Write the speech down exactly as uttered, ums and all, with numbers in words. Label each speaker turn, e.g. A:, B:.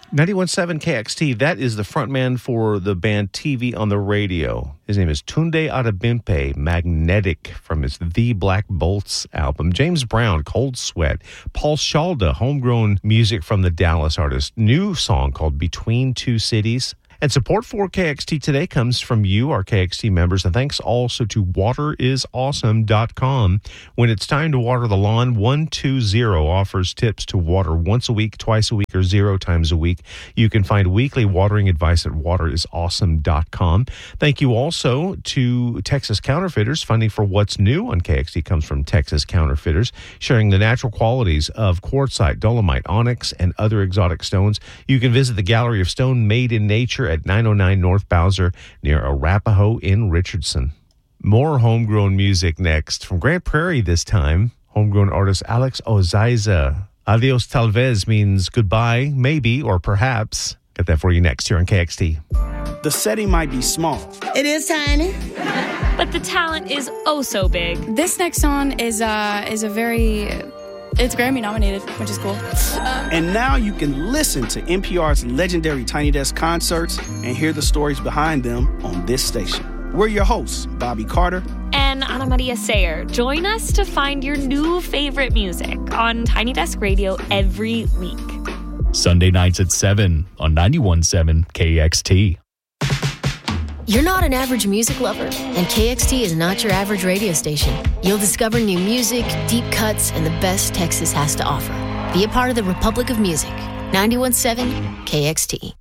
A: ninety-one point seven K X T, that is the frontman for the band T V on the Radio. His name is Tunde Adebimpe, Magnetic, from his The Black Bolts album. James Brown, Cold Sweat. Paul Shalda, homegrown music from the Dallas artist. New song called Between Two Cities. And support for K X T today comes from you, our K X T members, and thanks also to water is awesome dot com. When it's time to water the lawn, one two zero offers tips to water once a week, twice a week, or zero times a week. You can find weekly watering advice at water is awesome dot com. Thank you also to Texas Counterfeiters. Funding for what's new on K X T comes from Texas Counterfeiters, sharing the natural qualities of quartzite, dolomite, onyx, and other exotic stones. You can visit the Gallery of Stone Made in Nature at nine oh nine North Bowser near Arapahoe in Richardson. More homegrown music next. From Grand Prairie this time, homegrown artist Alex Ozaiza. Adios tal vez means goodbye, maybe, or perhaps. Got that for you next here on K X T.
B: The setting might be small.
C: It is tiny.
D: But the talent is oh so big.
E: This next song is uh, is a very... It's Grammy nominated, which is cool. Um,
B: And now you can listen to N P R's legendary Tiny Desk concerts and hear the stories behind them on this station. We're your hosts, Bobby Carter
D: and Ana Maria Sayer. Join us to find your new favorite music on Tiny Desk Radio every week.
F: Sunday nights at seven on ninety-one point seven K X T.
G: You're not an average music lover, and K X T is not your average radio station. You'll discover new music, deep cuts, and the best Texas has to offer. Be a part of the Republic of Music. ninety-one point seven K X T.